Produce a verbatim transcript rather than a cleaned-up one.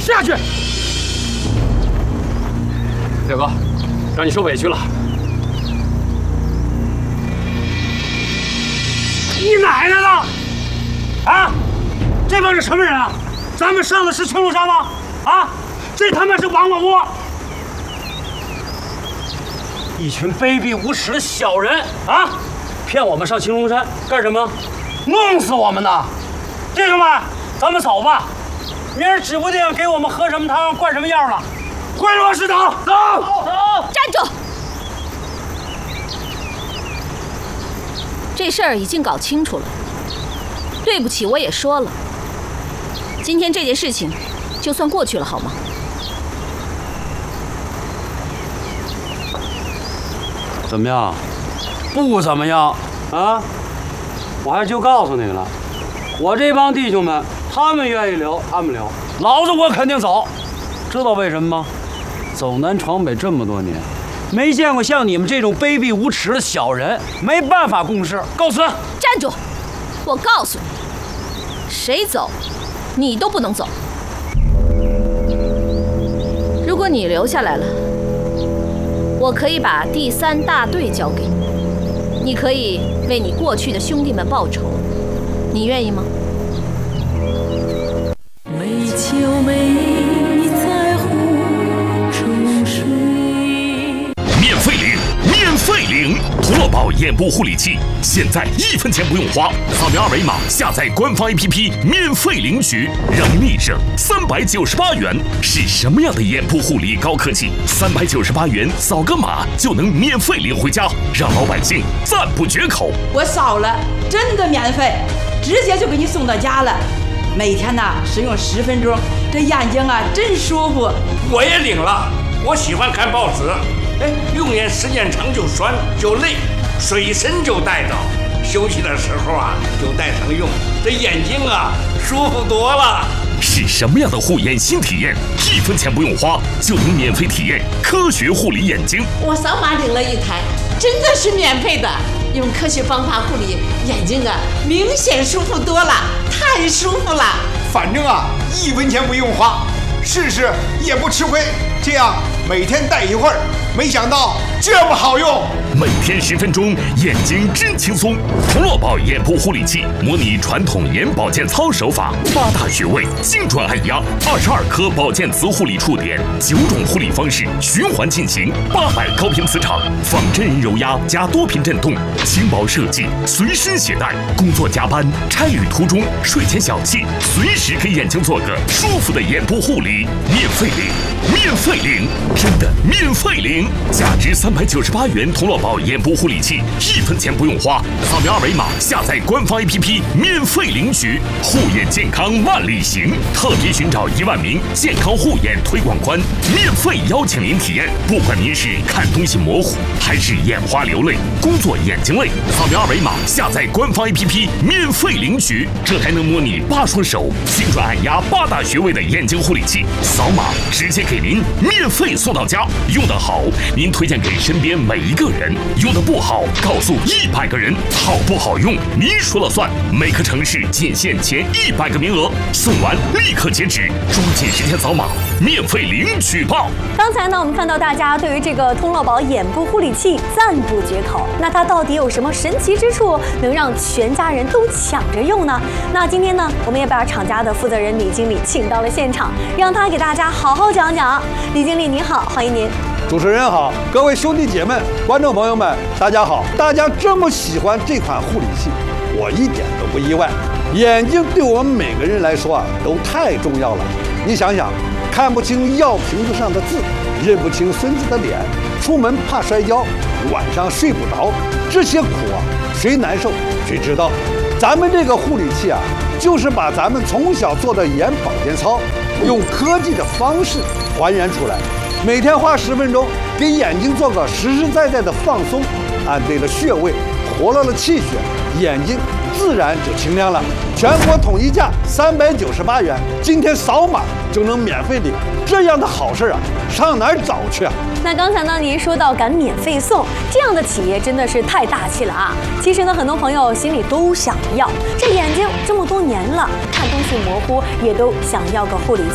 下去。表哥，让你受委屈了。你奶奶的！啊，这帮是什么人啊？咱们上的是青龙山吗？啊，这他妈是王八窝！一群卑鄙无耻的小人啊！骗我们上青龙山干什么？弄死我们呢！弟兄们，咱们走吧。明儿指不定给我们喝什么汤，灌什么药了。归我师长，走走！ 站住！这事儿已经搞清楚了。对不起，我也说了。今天这件事情就算过去了，好吗？ 怎么样？不怎么样啊！我还就告诉你了，我这帮弟兄们，他们愿意留，他们留，老子我肯定走。知道为什么吗？走南闯北这么多年，没见过像你们这种卑鄙无耻的小人，没办法共事。告辞！ 站住！我告诉你，谁走，你都不能走。如果你留下来了，我可以把第三大队交给你，你可以为你过去的兄弟们报仇，你愿意吗？ 美酒美在湖中水。 免费领，免费领！图乐宝眼部护理器，现在一分钱不用花，扫描二维码下载官方 A P P， 免费领取，让你省三百九十八元。是什么样的眼部护理高科技？三百九十八元扫个码就能免费领回家，让老百姓赞不绝口。 我扫了，真的免费，直接就给你送到家了。每天呢使用十分钟，这眼睛啊真舒服。 我也领了，我喜欢看报纸。哎，用眼时间长就酸就累，水参就带着，休息的时候啊就带上用，这眼睛啊舒服多了。 是什么样的护眼新体验？一分钱不用花就能免费体验科学护理眼睛。 我扫码领了一台，真的是免费的，用科学方法护理眼睛啊，明显舒服多了，太舒服了。 反正啊，一分钱不用花，试试也不吃亏。这样每天戴一会儿，没想到这么好用。 每天十分钟，眼睛真轻松。图乐宝眼部护理器模拟传统眼保健操手法，八大穴位精准按压，二十二颗保健磁护理触点，九种护理方式循环进行，八百高频磁场，仿真人揉压加多频震动，轻薄设计，随身携带。工作加班、差旅途中、睡前小憩，随时给眼睛做个舒服的眼部护理，免费领，免费领，真的免费领！价值三百九十八元图乐宝眼部护理器，一分钱不用花，扫描二维码下载官方 A P P， 免费领取。护眼健康万里行，特别寻找一万名健康护眼推广官，免费邀请您体验。不管您是看东西模糊，还是眼花流泪、工作眼睛累，扫描二维码下载官方 A P P， 免费领取。这还能模拟八双手精准按压八大穴位的眼睛护理器，扫码直接给您免费送到家。用得好，您推荐给身边每一个人；用得不好，告诉一百个人。好不好用，您说了算。每个城市仅限前一百个名额，送完立刻截止，抓紧时间扫码，免费领取吧。 刚才呢，我们看到大家对于这个通乐宝眼部护理器赞不绝口。那它到底有什么神奇之处，能让全家人都抢着用呢？那今天呢，我们也把厂家的负责人李经理请到了现场，让他给大家好好讲讲。李经理您好，欢迎您。 主持人好，各位兄弟姐妹、观众朋友们，大家好！大家这么喜欢这款护理器，我一点都不意外。眼睛对我们每个人来说啊，都太重要了。你想想，看不清药瓶子上的字，认不清孙子的脸，出门怕摔跤，晚上睡不着，这些苦啊，谁难受谁知道。咱们这个护理器啊，就是把咱们从小做的眼保健操，用科技的方式还原出来。每天花十分钟，给眼睛做个实实在在的放松，按对了穴位，活络了气血，眼睛自然就清亮了。全国统一价三百九十八元，今天扫码就能免费领，这样的好事啊，上哪儿找去啊？ 那刚才呢，您说到敢免费送，这样的企业真的是太大气了啊！其实呢，很多朋友心里都想要，这眼睛这么多年了，看东西模糊，也都想要个护理器。